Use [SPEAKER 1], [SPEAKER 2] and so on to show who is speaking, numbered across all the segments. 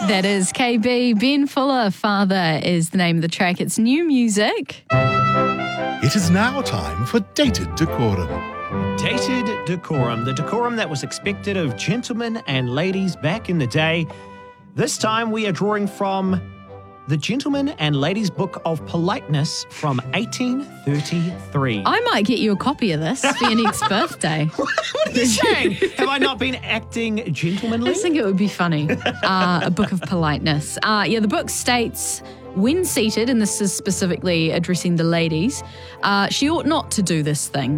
[SPEAKER 1] That is KB. Ben Fuller, Father is the name of the track. It's new music.
[SPEAKER 2] It is now time for Dated Decorum.
[SPEAKER 3] Dated decorum, the decorum that was expected of gentlemen and ladies back in the day. This time we are drawing from the Gentleman and Ladies Book of Politeness from 1833.
[SPEAKER 1] I might get you a copy of this for your next birthday.
[SPEAKER 3] What are you saying? Have I not been acting gentlemanly?
[SPEAKER 1] I just think it would be funny. A book of politeness. The book states, when seated, and this is specifically addressing the ladies, she ought not to do this thing.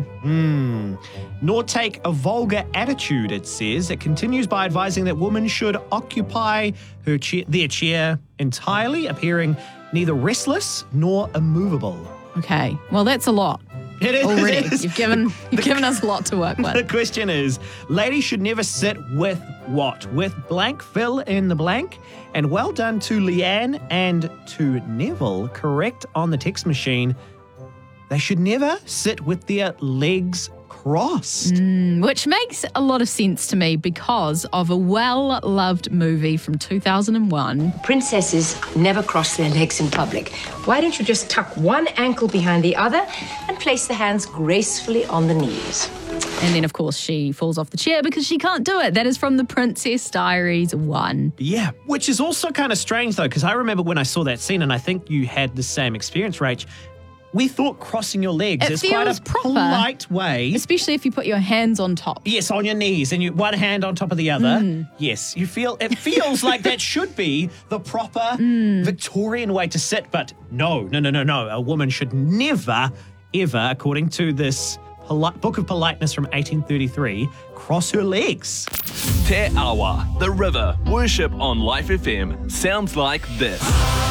[SPEAKER 3] Nor take a vulgar attitude, it says. It continues by advising that women should occupy their chair entirely, appearing neither restless nor immovable.
[SPEAKER 1] Okay, well, that's a lot.
[SPEAKER 3] It is.
[SPEAKER 1] Already. You've given us a lot to work
[SPEAKER 3] The
[SPEAKER 1] with.
[SPEAKER 3] question is, ladies should never sit with what? With blank, fill in the blank. And well done to Leanne and to Neville, correct on the text machine. They should never sit with their legs crossed.
[SPEAKER 1] Which makes a lot of sense to me because of a well-loved movie from 2001.
[SPEAKER 4] Princesses never cross their legs in public. Why don't you just tuck one ankle behind the other and place the hands gracefully on the knees?
[SPEAKER 1] And then, of course, she falls off the chair because she can't do it. That is from The Princess Diaries 1.
[SPEAKER 3] Yeah, which is also kind of strange, though, because I remember when I saw that scene, and I think you had the same experience, Rach. We thought crossing your legs
[SPEAKER 1] It
[SPEAKER 3] is quite
[SPEAKER 1] feels
[SPEAKER 3] a
[SPEAKER 1] proper.
[SPEAKER 3] polite way.
[SPEAKER 1] Especially if you put your hands on top.
[SPEAKER 3] Yes, on your knees and one hand on top of the other. Yes, it feels like that should be the proper Victorian way to sit, but no. A woman should never, ever, according to this Book of Politeness from 1833, cross her legs.
[SPEAKER 5] Te Awa, the river, worship on Life FM sounds like this.